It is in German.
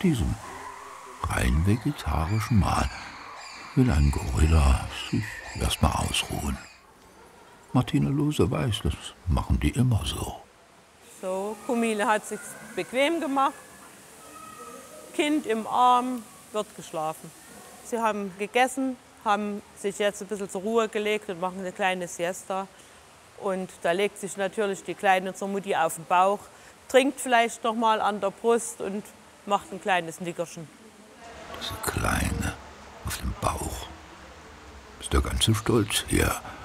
diesem rein vegetarischen Mahl will ein Gorilla sich erstmal ausruhen. Martina Lose weiß, das machen die immer so. So, Kumile hat sich bequem gemacht. Kind im Arm, wird geschlafen. Sie haben gegessen, haben sich jetzt ein bisschen zur Ruhe gelegt und machen eine kleine Siesta. Und da legt sich natürlich die Kleine zur Mutti auf den Bauch, trinkt vielleicht noch mal an der Brust und macht ein kleines Nickerchen. Diese Kleine auf dem Bauch. Ist der ganze Stolz her.